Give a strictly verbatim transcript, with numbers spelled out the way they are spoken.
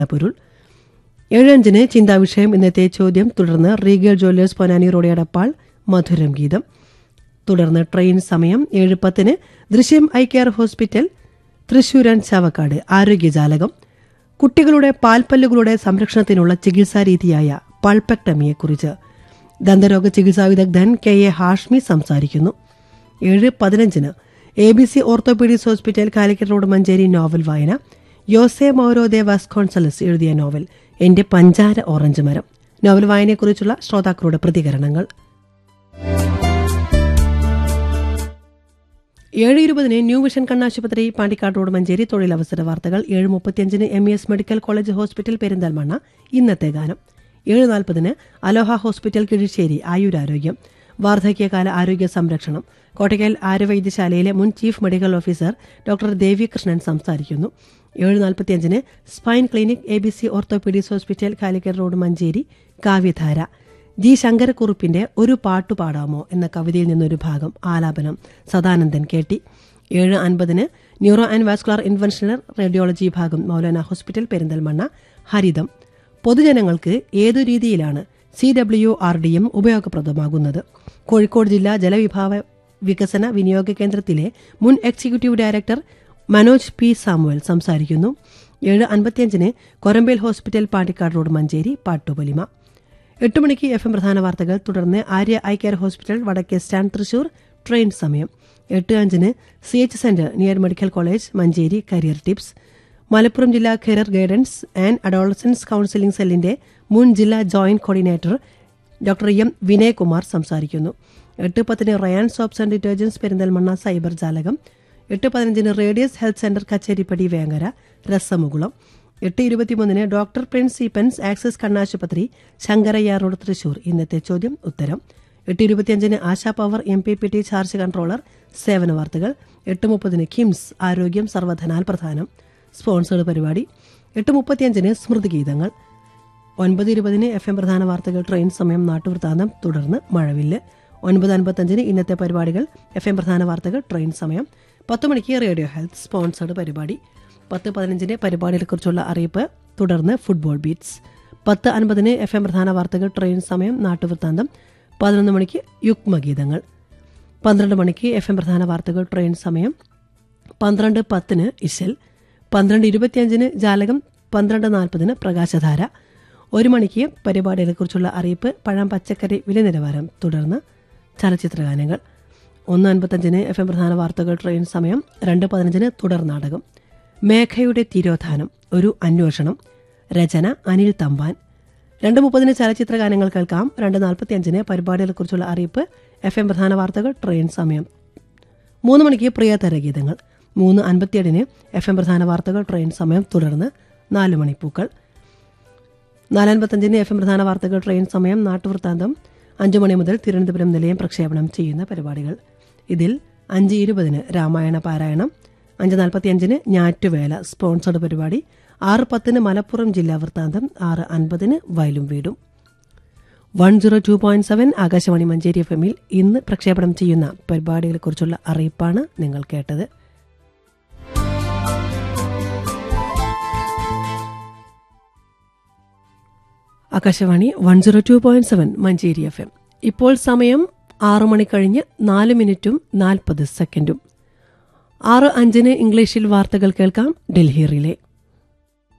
പൊരുൾ. ഏഴ് അഞ്ചിന് ചിന്താവിഷയം ഇന്നത്തെ ചോദ്യം. തുടർന്ന് Regal Jewellers Ponnani road Edappal മധുരം ഗീതം. തുടർന്ന് ട്രെയിൻ സമയം. ഏഴ് പത്തിന് ദൃശ്യം eye care hospital Thrissur and Chavakkad ആരോഗ്യജാലകം. കുട്ടികളുടെ പാൽപ്പല്ലുകളുടെ സംരക്ഷണത്തിനുള്ള ചികിത്സാരീതിയായ പൾപെക്ടമിയെക്കുറിച്ച് ദന്തരോഗ ചികിത്സാ വിദഗ്ധൻ കെ എ ഹാഷ്മി സംസാരിക്കുന്നു. ഏഴ് പതിനഞ്ചിന് A B C orthopaedics hospital Calicut road Manjeri novel വായന. യോസെ മൗരോ ദെ വാസ്കോൺസലസ് എഴുതിയ നോവൽ എന്റെ പഞ്ചാര ഓറഞ്ച് മരം. നോവൽ വായനയെക്കുറിച്ചുള്ള ശ്രോതാക്കളുടെ പ്രതികരണങ്ങൾ. ഏഴ് ഇരുപതിന് ന്യൂ വിഷൻ കണ്ണാശുപത്രി പാണ്ടിക്കാട് റോഡ് മഞ്ചേരി തൊഴിലവസര വാർത്തകൾ. ഏഴ് മുപ്പത്തിയഞ്ചിന് M E S medical college hospital Perinthalmanna ഇന്നത്തെ ഗാനം. ഏഴ് നാൽപ്പതിന് അലോഹ ഹോസ്പിറ്റൽ കിഴിശ്ശേരി ആയുരാരോഗ്യം വാർദ്ധക്യകാല ആരോഗ്യ സംരക്ഷണം. കോട്ടയ്ക്കൽ ആര്യവൈദ്യശാലയിലെ മുൻ ചീഫ് മെഡിക്കൽ ഓഫീസർ ഡോക്ടർ ദേവി കൃഷ്ണൻ സംസാരിക്കുന്നു. ഏഴ് നാൽപ്പത്തിയഞ്ചിന് spine clinic A B C orthopaedics hospital Calicut road Manjeri കാവ്യധാര. ജി ശങ്കരക്കുറുപ്പിന്റെ ഒരു പാട്ടു പാടാമോ എന്ന കവിതയിൽ നിന്നൊരു ഭാഗം ആലാപനം സദാനന്ദൻ കേട്ടി. ഏഴ് അൻപതിന് ന്യൂറോ ആൻഡ് വാസ്കുലർ ഇൻവെൻഷണൽ റേഡിയോളജി വിഭാഗം മൗലാന ഹോസ്പിറ്റൽ പെരിന്തൽമണ്ണ ഹരിതം. പൊതുജനങ്ങൾക്ക് ഏതു രീതിയിലാണ് C W R D M ഉപയോഗപ്രദമാകുന്നത്? കോഴിക്കോട് ജില്ലാ ജലവിഭവ വികസന വിനിയോഗ കേന്ദ്രത്തിലെ മുൻ executive director Manoj P Samuel സംസാരിക്കുന്നു. ഏഴ് അൻപത്തിയഞ്ചിന് കൊരമ്പേൽ ഹോസ്പിറ്റൽ പാണ്ടിക്കാട് റോഡ് മഞ്ചേരി പാട്ടുപൊലിമ. എട്ട് മണിക്ക് എഫ് എം പ്രധാന വാർത്തകൾ. തുടർന്ന് ആര്യ ഐ കെയർ ഹോസ്പിറ്റൽ വടക്കേ സ്റ്റാൻഡ് തൃശൂർ ട്രെയിൻ സമയം. എട്ട് അഞ്ചിന് C H centre near medical college Manjeri career tips. Malappuram ജില്ലാ career guidance and adolescence counselling സെല്ലിന്റെ മുൻ ജില്ലാ joint coordinator doctor M Vinayakumar സംസാരിക്കുന്നു. എട്ട് പത്തിന് Ryan soaps and detergents Perinthalmanna cyber ജാലകം. എട്ട് പതിനഞ്ചിന് radius health centre Kacheripadi Vengara രസമുകുളം. എട്ട് ഇരുപത്തിമൂന്നിന് ഡോക്ടർ പ്രിൻസ് ഈപ്പൻസ് ആക്സിസ് കണ്ണാശുപത്രി ശങ്കരയ്യ റോഡ് തൃശൂർ ഇന്നത്തെ ചോദ്യം ഉത്തരം. എട്ട് ഇരുപത്തിയഞ്ചിന് ASHA power M P P T charge controller സേവന വാർത്തകൾ. എട്ട് മുപ്പതിന് കിംസ് ആരോഗ്യം സർവധനാൽ പ്രധാനം സ്പോൺസേഡ് പരിപാടി. എട്ട് മുപ്പത്തിയഞ്ചിന് സ്മൃതിഗീതങ്ങൾ. ഒൻപത് ഇരുപതിന് എഫ് എം പ്രധാന വാർത്തകൾ ട്രെയിൻ സമയം നാട്ടുവൃത്താന്തം. തുടർന്ന് മഴവില്ല്. ഒൻപത് അൻപത്തഞ്ചിന് ഇന്നത്തെ പരിപാടികൾ എഫ് എം പ്രധാന വാർത്തകൾ ട്രെയിൻ സമയം. പത്ത് മണിക്ക് റേഡിയോ ഹെൽത്ത് സ്പോൺസേഡ് പരിപാടി. പത്ത് പതിനഞ്ചിന് പരിപാടികളെക്കുറിച്ചുള്ള അറിയിപ്പ്. തുടർന്ന് ഫുട്ബോൾ ബീറ്റ്സ്. പത്ത് അൻപതിന് എഫ് എം പ്രധാന വാർത്തകൾ ട്രെയിൻ സമയം നാട്ടുവൃത്താന്തം. പതിനൊന്ന് മണിക്ക് യുഗ്മഗീതങ്ങൾ. പന്ത്രണ്ട് മണിക്ക് എഫ് എം പ്രധാന വാർത്തകൾ ട്രെയിൻ സമയം. പന്ത്രണ്ട് പത്തിന് ഇശൽ. പന്ത്രണ്ട് ഇരുപത്തിയഞ്ചിന് ജാലകം. പന്ത്രണ്ട് നാൽപ്പതിന് പ്രകാശധാര. ഒരു മണിക്ക് പരിപാടികളെക്കുറിച്ചുള്ള അറിയിപ്പ്. പഴം പച്ചക്കറി വില നിലവാരം. തുടർന്ന് ചലച്ചിത്രഗാനങ്ങൾ. ഒന്ന് അൻപത്തഞ്ചിന് എഫ് എം പ്രധാന വാർത്തകൾ ട്രെയിൻ സമയം. രണ്ട് പതിനഞ്ചിന് തുടർ നാടകം മേഘയുടെ തിരോധാനം ഒരു അന്വേഷണം. രചന അനിൽ തമ്പാൻ. രണ്ട് മുപ്പതിന് ചലച്ചിത്ര ഗാനങ്ങൾ കേൾക്കാം. രണ്ട് നാൽപ്പത്തിയഞ്ചിന് പരിപാടികളെക്കുറിച്ചുള്ള അറിയിപ്പ്. എഫ് എം പ്രധാന വാർത്തകൾ ട്രെയിൻ സമയം. മൂന്ന് മണിക്ക് പ്രിയതര ഗീതങ്ങൾ. മൂന്ന് അൻപത്തിയേഴിന് എഫ് എം പ്രധാന വാർത്തകൾ ട്രെയിൻ സമയം. തുടർന്ന് നാല് മണിപ്പൂക്കൾ. നാലൻപത്തഞ്ചിന് എഫ് എം പ്രധാന വാർത്തകൾ ട്രെയിൻ സമയം നാട്ടുവൃത്താന്തം. അഞ്ചു മണി മുതൽ തിരുവനന്തപുരം നിലയം പ്രക്ഷേപണം ചെയ്യുന്ന പരിപാടികൾ. ഇതിൽ അഞ്ച് ഇരുപതിന് രാമായണ പാരായണം. അഞ്ച് നാൽപ്പത്തിയഞ്ചിന് ഞാറ്റുവേല സ്പോൺസർഡ് പരിപാടി. ആറ് പത്തിന് മലപ്പുറം ജില്ലാ വൃത്താന്തം. ആറ് അൻപതിന് വയലും വീടും. One zero two point seven Akashvani Manjeri F എമ്മിൽ ഇന്ന് പ്രക്ഷേപണം ചെയ്യുന്ന പരിപാടികളെക്കുറിച്ചുള്ള അറിയിപ്പാണ് നിങ്ങൾ കേട്ടത്. Akashvani one zero two point seven Manjeri F M. ഇപ്പോൾ സമയം ആറു മണി കഴിഞ്ഞ് നാല് മിനിറ്റും നാൽപ്പത് സെക്കൻഡും. ആറ് അഞ്ചിന് ഇംഗ്ലീഷിൽ വാർത്തകൾ കേൾക്കാം ഡൽഹി റിലേ.